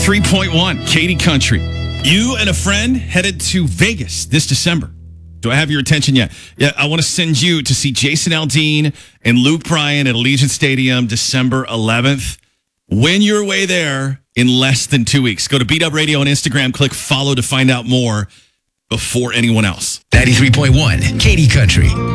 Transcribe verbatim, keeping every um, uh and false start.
ninety-three point one, Katy Country. You and a friend headed to Vegas this December. Do I have your attention yet? Yeah, I want to send you to see Jason Aldean and Luke Bryan at Allegiant Stadium December eleventh. Win your way there in less than two weeks. Go to Beat Up Radio on Instagram, click follow to find out more before anyone else. ninety-three point one, Katy Country.